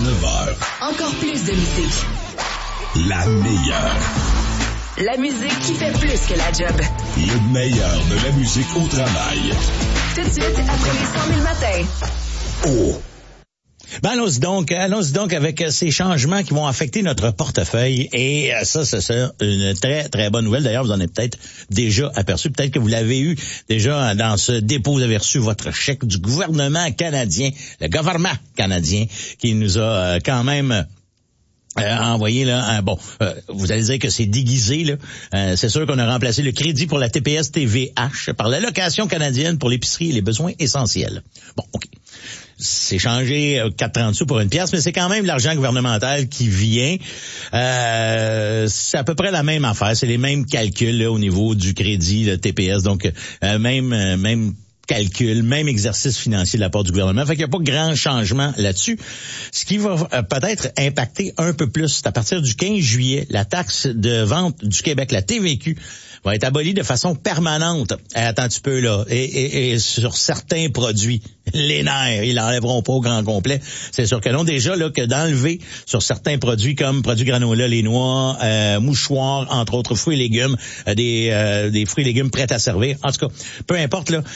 9h. Encore plus de musique. La meilleure. La musique qui fait plus que la job. Le meilleur de la musique au travail. Tout de suite, après les 100 000 matins. Oh! Ben, allons-y donc avec ces changements qui vont affecter notre portefeuille. Et ça, c'est une très, très bonne nouvelle. D'ailleurs, vous en avez peut-être déjà aperçu. Peut-être que vous l'avez eu déjà dans ce dépôt. Vous avez reçu votre chèque du gouvernement canadien, le gouvernement canadien, qui nous a quand même... envoyé là, vous allez dire que c'est déguisé là. C'est sûr qu'on a remplacé le crédit pour la TPS TVH par l'allocation canadienne pour l'épicerie et les besoins essentiels. Bon, ok. C'est changé 4,30 sous pour une pièce, mais c'est quand même l'argent gouvernemental qui vient. C'est à peu près la même affaire, c'est les mêmes calculs là, au niveau du crédit, le TPS, donc même calcul, même exercice financier de la part du gouvernement. Fait qu'il n'y a pas grand changement là-dessus. Ce qui va peut-être impacter un peu plus, c'est à partir du 15 juillet, la taxe de vente du Québec, la TVQ, va être abolie de façon permanente. Attends un petit peu là. Et sur certains produits, les nerfs, ils l'enlèveront pas au grand complet. C'est sûr que non. Déjà là que d'enlever sur certains produits comme produits granola, les noix, mouchoirs, entre autres fruits et légumes, des fruits et légumes prêts à servir. En tout cas, peu importe là.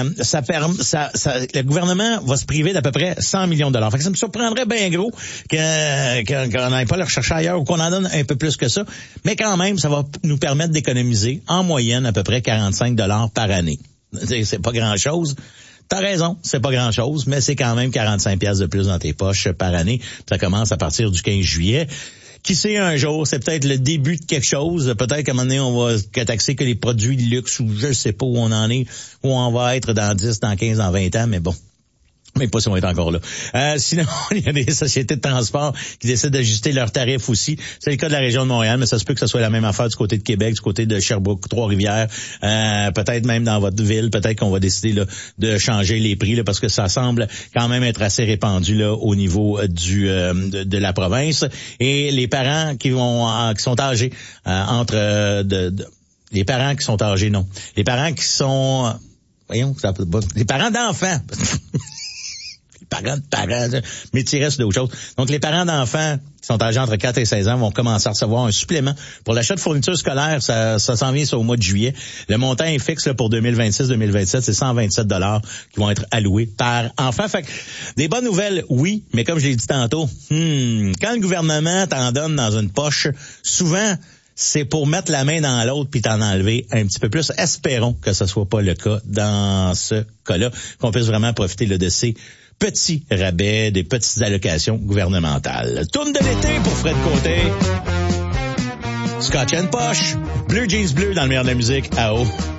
Le gouvernement va se priver d'à peu près 100 millions de dollars. Fait que ça me surprendrait bien gros qu'on n'aille pas le rechercher ailleurs ou qu'on en donne un peu plus que ça. Mais quand même, ça va nous permettre d'économiser en moyenne à peu près 45 dollars par année. C'est pas grand-chose. T'as raison, c'est pas grand-chose, mais c'est quand même 45 piastres de plus dans tes poches par année. Ça commence à partir du 15 juillet. Qui sait, un jour, c'est peut-être le début de quelque chose. Peut-être qu'à un moment donné, on va taxer que les produits de luxe ou je sais pas où on en est, où on va être dans 10, dans 15, dans 20 ans, mais bon. Mais pas si on va être encore là. Sinon, il y a des sociétés de transport qui décident d'ajuster leurs tarifs aussi. C'est le cas de la région de Montréal, mais ça se peut que ce soit la même affaire du côté de Québec, du côté de Sherbrooke, Trois-Rivières, peut-être même dans votre ville, peut-être qu'on va décider là, de changer les prix là, parce que ça semble quand même être assez répandu là au niveau de la province. Et les parents qui sont âgés les parents qui sont âgés, non. Les parents qui sont les parents d'enfants. Parents, mais tu restes d'autres choses. Donc, les parents d'enfants qui sont âgés entre 4 et 16 ans vont commencer à recevoir un supplément. Pour l'achat de fournitures scolaires, ça s'en vient au mois de juillet. Le montant est fixe là, pour 2026-2027, c'est 127 $ qui vont être alloués par enfant. Fait que, des bonnes nouvelles, oui, mais comme je l'ai dit tantôt, quand le gouvernement t'en donne dans une poche, souvent, c'est pour mettre la main dans l'autre puis t'en enlever un petit peu plus. Espérons que ce soit pas le cas dans ce cas-là, qu'on puisse vraiment profiter là, de ces petits rabais, des petites allocations gouvernementales. Tourne de l'été pour Fred Côté. Scotch and Posh. Bleu Jeans Bleu dans le meilleur de la musique. À haut.